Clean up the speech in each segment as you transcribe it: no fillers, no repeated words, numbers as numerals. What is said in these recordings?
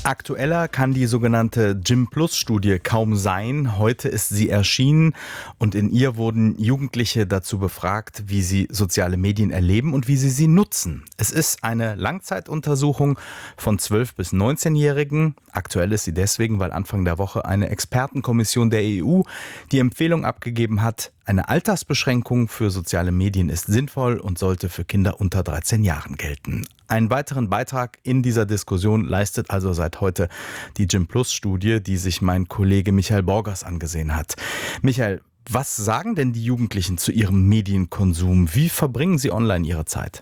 Aktueller kann die sogenannte Gym-Plus-Studie kaum sein. Heute ist sie erschienen und in ihr wurden Jugendliche dazu befragt, wie sie soziale Medien erleben und wie sie nutzen. Es ist eine Langzeituntersuchung von 12- bis 19-Jährigen. Aktuell ist sie deswegen, weil Anfang der Woche eine Expertenkommission der EU die Empfehlung abgegeben hat, eine Altersbeschränkung für soziale Medien ist sinnvoll und sollte für Kinder unter 13 Jahren gelten. Einen weiteren Beitrag in dieser Diskussion leistet also seit heute die Gym-Plus-Studie, die sich mein Kollege Michael Borgers angesehen hat. Michael, was sagen denn die Jugendlichen zu ihrem Medienkonsum? Wie verbringen sie online ihre Zeit?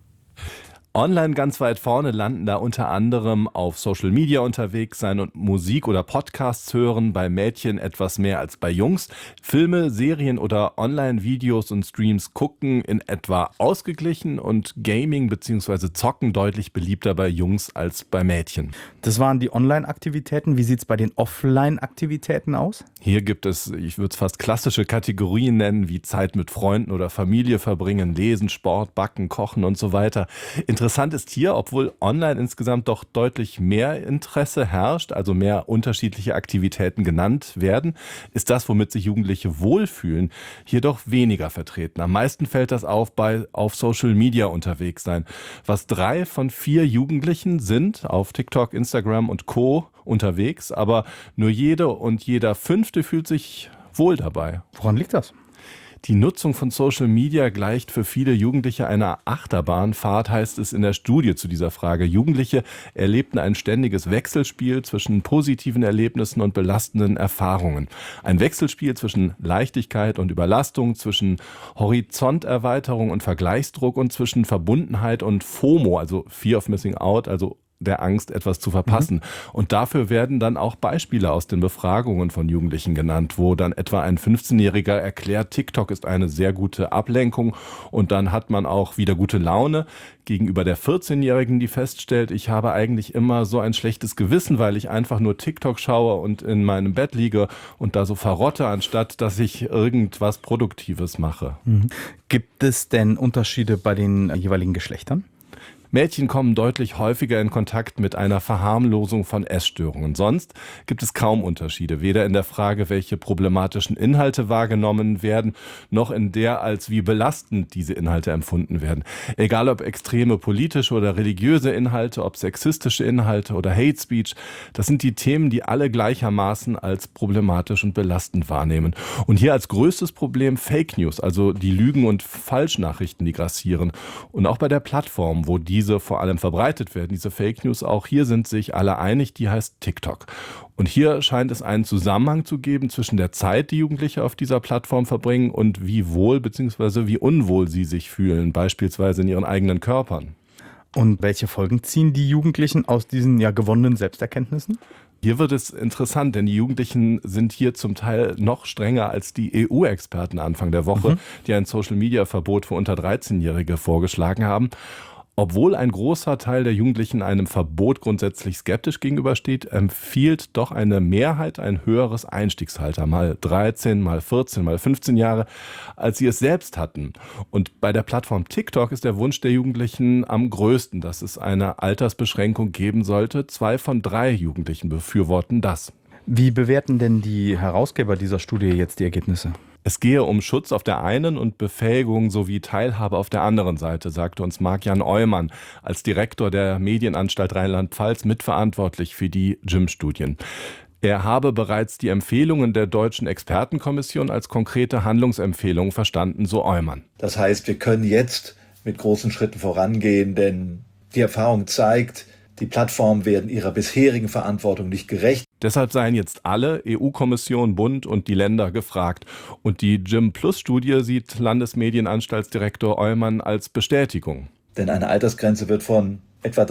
Online ganz weit vorne landen da unter anderem auf Social Media unterwegs sein und Musik oder Podcasts hören, bei Mädchen etwas mehr als bei Jungs. Filme, Serien oder Online-Videos und Streams gucken in etwa ausgeglichen und Gaming bzw. Zocken deutlich beliebter bei Jungs als bei Mädchen. Das waren die Online-Aktivitäten. Wie sieht es bei den Offline-Aktivitäten aus? Hier gibt es, ich würde es fast klassische Kategorien nennen, wie Zeit mit Freunden oder Familie verbringen, Lesen, Sport, Backen, Kochen und so weiter. Interessant ist hier, obwohl online insgesamt doch deutlich mehr Interesse herrscht, also mehr unterschiedliche Aktivitäten genannt werden, ist das, womit sich Jugendliche wohlfühlen, hier doch weniger vertreten. Am meisten fällt das auf Social Media unterwegs sein. Was 3 von 4 Jugendlichen sind auf TikTok, Instagram und Co. unterwegs, aber nur jede und jeder 5. fühlt sich wohl dabei. Woran liegt das? Die Nutzung von Social Media gleicht für viele Jugendliche einer Achterbahnfahrt, heißt es in der Studie zu dieser Frage. Jugendliche erlebten ein ständiges Wechselspiel zwischen positiven Erlebnissen und belastenden Erfahrungen. Ein Wechselspiel zwischen Leichtigkeit und Überlastung, zwischen Horizonterweiterung und Vergleichsdruck und zwischen Verbundenheit und FOMO, also Fear of Missing Out, also der Angst, etwas zu verpassen. Und dafür werden dann auch Beispiele aus den Befragungen von Jugendlichen genannt, wo dann etwa ein 15-Jähriger erklärt, TikTok ist eine sehr gute Ablenkung und dann hat man auch wieder gute Laune gegenüber der 14-Jährigen, die feststellt, ich habe eigentlich immer so ein schlechtes Gewissen, weil ich einfach nur TikTok schaue und in meinem Bett liege und da so verrotte, anstatt dass ich irgendwas Produktives mache. Gibt es denn Unterschiede bei den jeweiligen Geschlechtern? Mädchen kommen deutlich häufiger in Kontakt mit einer Verharmlosung von Essstörungen. Sonst gibt es kaum Unterschiede, weder in der Frage, welche problematischen Inhalte wahrgenommen werden, noch in der, als wie belastend diese Inhalte empfunden werden. Egal ob extreme politische oder religiöse Inhalte, ob sexistische Inhalte oder Hate Speech, das sind die Themen, die alle gleichermaßen als problematisch und belastend wahrnehmen. Und hier als größtes Problem Fake News, also die Lügen und Falschnachrichten, die grassieren. Und auch bei der Plattform, wo diese vor allem verbreitet werden, diese Fake News, auch hier sind sich alle einig, die heißt TikTok. Und hier scheint es einen Zusammenhang zu geben zwischen der Zeit, die Jugendliche auf dieser Plattform verbringen und wie wohl bzw. wie unwohl sie sich fühlen, beispielsweise in ihren eigenen Körpern. Und welche Folgen ziehen die Jugendlichen aus diesen gewonnenen Selbsterkenntnissen? Hier wird es interessant, denn die Jugendlichen sind hier zum Teil noch strenger als die EU-Experten Anfang der Woche, die ein Social-Media-Verbot für unter 13-Jährige vorgeschlagen haben. Obwohl ein großer Teil der Jugendlichen einem Verbot grundsätzlich skeptisch gegenübersteht, empfiehlt doch eine Mehrheit ein höheres Einstiegsalter, mal 13, mal 14, mal 15 Jahre, als sie es selbst hatten. Und bei der Plattform TikTok ist der Wunsch der Jugendlichen am größten, dass es eine Altersbeschränkung geben sollte. 2 von 3 Jugendlichen befürworten das. Wie bewerten denn die Herausgeber dieser Studie jetzt die Ergebnisse? Es gehe um Schutz auf der einen und Befähigung sowie Teilhabe auf der anderen Seite, sagte uns Marc-Jan Eumann als Direktor der Medienanstalt Rheinland-Pfalz mitverantwortlich für die Gym-Studien. Er habe bereits die Empfehlungen der Deutschen Expertenkommission als konkrete Handlungsempfehlungen verstanden, so Eumann. Das heißt, wir können jetzt mit großen Schritten vorangehen, denn die Erfahrung zeigt, die Plattformen werden ihrer bisherigen Verantwortung nicht gerecht. Deshalb seien jetzt alle, EU-Kommission, Bund und die Länder gefragt. Und die Gym-Plus-Studie sieht Landesmedienanstaltsdirektor Eumann als Bestätigung. Denn eine Altersgrenze wird von etwa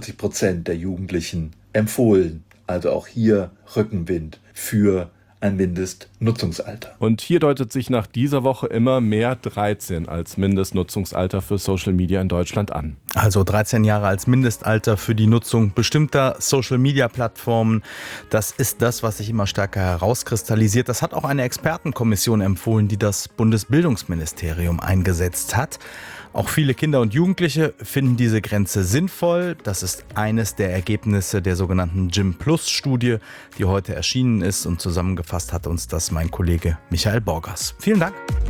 43% der Jugendlichen empfohlen. Also auch hier Rückenwind für ein Mindestnutzungsalter. Und hier deutet sich nach dieser Woche immer mehr 13 als Mindestnutzungsalter für Social Media in Deutschland an. Also 13 Jahre als Mindestalter für die Nutzung bestimmter Social-Media-Plattformen. Das ist das, was sich immer stärker herauskristallisiert. Das hat auch eine Expertenkommission empfohlen, die das Bundesbildungsministerium eingesetzt hat. Auch viele Kinder und Jugendliche finden diese Grenze sinnvoll. Das ist eines der Ergebnisse der sogenannten Gym-Plus-Studie, die heute erschienen ist, und zusammengefasst hat uns das mein Kollege Michael Borgers. Vielen Dank.